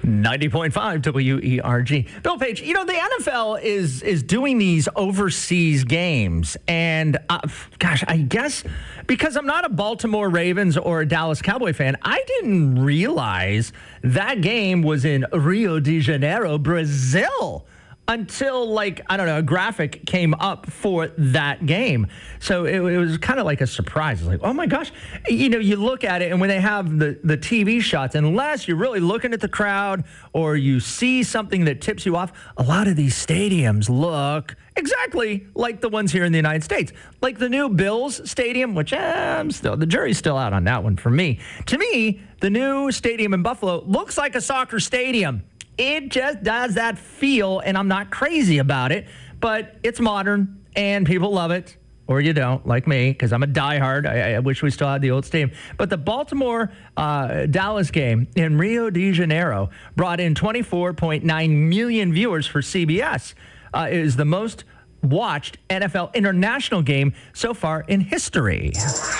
90.5 WERG. Bill Page, the NFL is doing these overseas games. And, I guess because I'm not a Baltimore Ravens or a Dallas Cowboy fan, I didn't realize that game was in Rio de Janeiro, Brazil, until, a graphic came up for that game. So it was kind of like a surprise. It's like, oh, my gosh. You look at it, and when they have the TV shots, unless you're really looking at the crowd or you see something that tips you off, a lot of these stadiums look exactly like the ones here in the United States. Like the new Bills Stadium, which the jury's still out on that one for me. To me, the new stadium in Buffalo looks like a soccer stadium. It just does that feel, and I'm not crazy about it, but it's modern, and people love it, or you don't, like me, because I'm a diehard. I wish we still had the old stadium. But the Baltimore-Dallas game in Rio de Janeiro brought in 24.9 million viewers for CBS. It is the most watched NFL international game so far in history.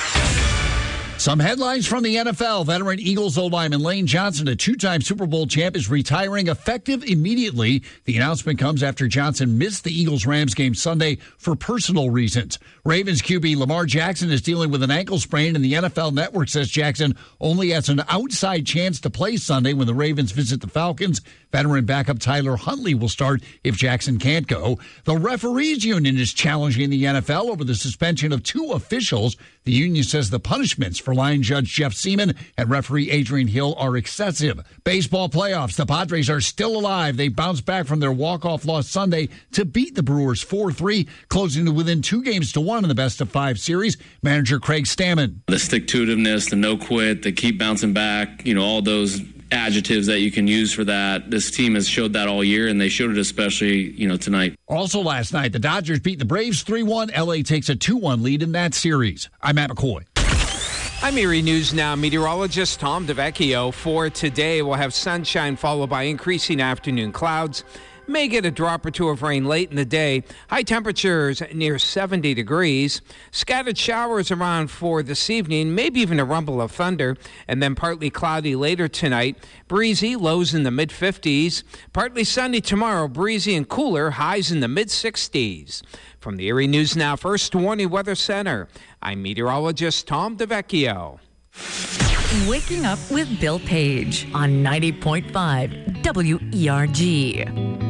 Some headlines from the NFL. Veteran Eagles O-lineman Lane Johnson, a two-time Super Bowl champ, is retiring effective immediately. The announcement comes after Johnson missed the Eagles-Rams game Sunday for personal reasons. Ravens QB Lamar Jackson is dealing with an ankle sprain, and the NFL Network says Jackson only has an outside chance to play Sunday when the Ravens visit the Falcons. Veteran backup Tyler Huntley will start if Jackson can't go. The Referees Union is challenging the NFL over the suspension of two officials. The union says the punishments for line judge Jeff Seaman and referee Adrian Hill are excessive. Baseball playoffs. The Padres are still alive. They bounced back from their walk-off loss Sunday to beat the Brewers 4-3, closing to within 2-1 in the best-of-5 series. Manager Craig Stammen. The stick-to-itiveness, the no-quit, the keep bouncing back, all those adjectives that you can use for that. This team has showed that all year, and they showed it especially, tonight. Also last night, the Dodgers beat the Braves 3-1. LA takes a 2-1 lead in that series. I'm Matt McCoy. I'm Erie News Now meteorologist Tom DeVecchio. For today, we'll have sunshine followed by increasing afternoon clouds. May get a drop or two of rain late in the day. High temperatures near 70 degrees. Scattered showers around for this evening, maybe even a rumble of thunder, and then partly cloudy later tonight. Breezy, lows in the mid-50s. Partly sunny tomorrow, breezy and cooler, highs in the mid-60s. From the Erie News Now First Warning Weather Center, I'm meteorologist Tom DeVecchio. Waking up with Bill Page on 90.5 WERG.